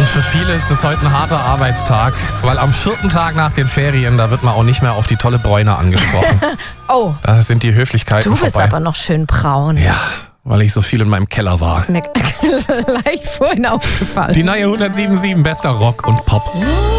Und für viele ist es heute ein harter Arbeitstag, weil am 4. Tag nach den Ferien, da wird man auch nicht mehr auf die tolle Bräune angesprochen. Oh, Da sind die Höflichkeiten du bist vorbei. aber noch schön braun. Ja, weil ich so viel in meinem Keller war. Ist mir gleich vorhin aufgefallen. Die neue 107.7 bester Rock und Pop.